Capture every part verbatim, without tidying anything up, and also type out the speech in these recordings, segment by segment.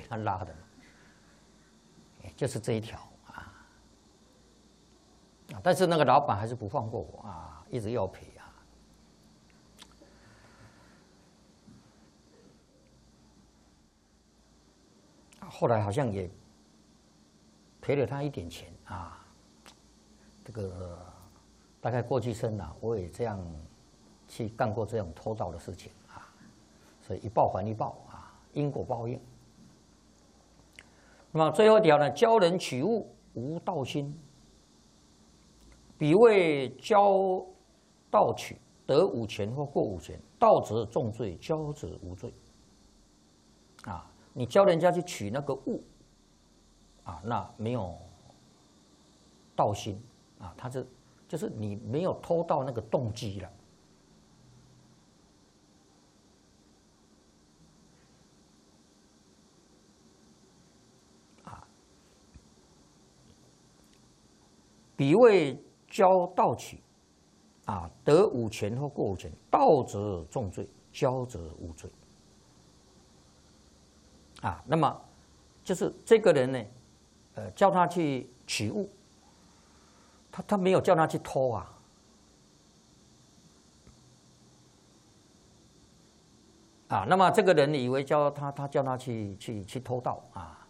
他拉的，就是这一条啊。但是那个老板还是不放过我啊，一直要赔啊。后来好像也赔了他一点钱啊。这个大概过去生啊，我也这样去干过这种偷盗的事情啊，所以一报还一报啊，因果报应。那么最后一条呢，教人取物无盗心，彼谓教盗取，得五钱或过五钱，盗者重罪，教者无罪。啊，你教人家去取那个物，啊，那没有盗心啊，他是就是你没有偷盗那个动机了。彼谓教盗取，啊，得五钱或过五钱，盗者重罪，教者无罪。啊，那么就是这个人呢，呃，叫他去取物，他他没有叫他去偷啊。啊，那么这个人以为叫他，他叫他去去去偷盗啊，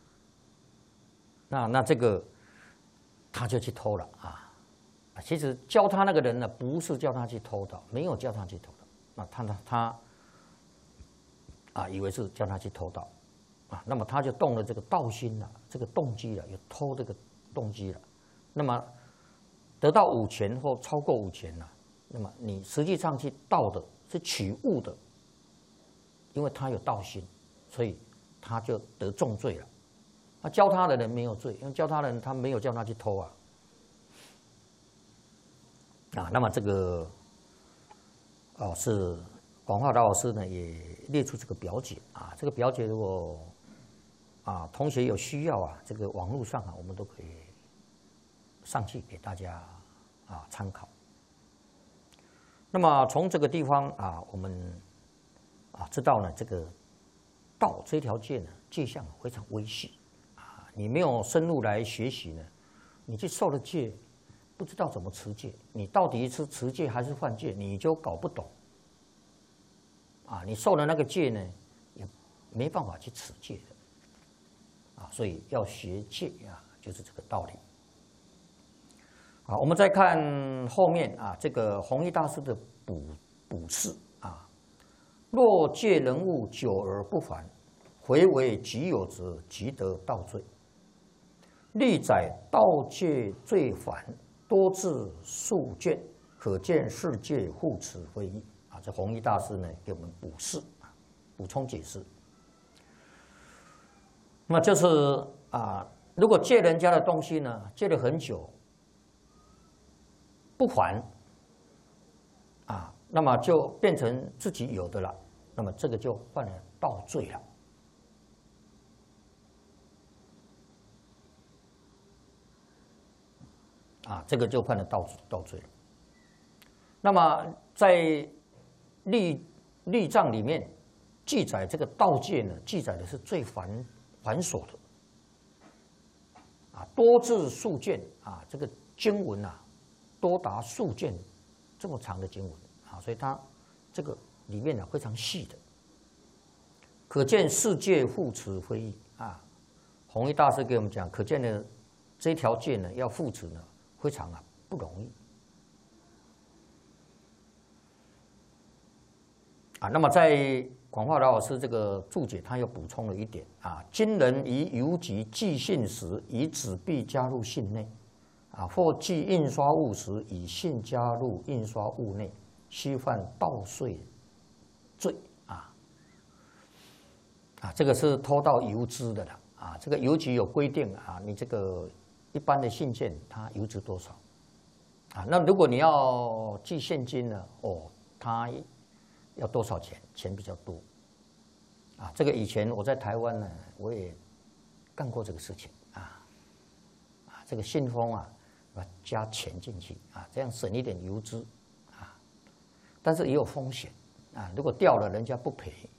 那那这个。他就去偷了啊！其实教他那个人呢，不是叫他去偷盗，没有叫他去偷盗。那他他他啊，以为是叫他去偷盗啊，那么他就动了这个盗心了，这个动机了，有偷这个动机了。那么得到五钱或超过五钱了，那么你实际上去盗的是取物的，因为他有盗心，所以他就得重罪了。那教他的人没有罪，因为教他的人他没有叫他去偷啊。啊，那么这个哦是广化老师呢也列出这个表解啊，这个表解如果啊同学有需要啊，这个网络上啊我们都可以上去给大家啊参考。那么从这个地方啊，我们啊知道呢，这个道这条界呢界相非常微细。你没有深入来学习呢，你去受了戒，不知道怎么持戒，你到底是持戒还是犯戒，你就搞不懂。啊，你受了那个戒呢，也没办法去持戒的。啊，所以要学戒啊，就是这个道理。好，我们再看后面啊，这个弘一大师的补补释啊，若戒人物久而不还，回为己有者，即得盗罪。历载盗戒罪反，多自数卷，可见世界护持非议啊！这弘一大师呢给我们补释啊，补充解释。那就是啊，如果借人家的东西呢，借了很久不还啊，那么就变成自己有的了，那么这个就犯了盗罪了。啊，这个就犯了盗盗罪了。那么在律律藏里面记载这个盗戒呢，记载的是最繁繁琐的，啊，多至数卷啊，这个经文啊，多达数卷这么长的经文啊，所以它这个里面呢非常细的，可见世界护持非易啊。弘一大师给我们讲，可见呢这条戒呢要护持呢。非常啊不容易啊。那么在广化老师这个注解，他又补充了一点啊：今人于邮局寄信时，以纸币加入信内啊，或寄印刷物时，以信加入印刷物内，须犯盗税罪啊啊！这个是偷盗邮资的了啊。这个邮局有规定啊，你这个。一般的信件它邮值多少啊？那如果你要寄现金呢？哦，它要多少钱？钱比较多啊。这个以前我在台湾呢，我也干过这个事情啊啊，这个信封啊，要加钱进去啊，这样省一点邮资啊。但是也有风险啊，如果掉了，人家不赔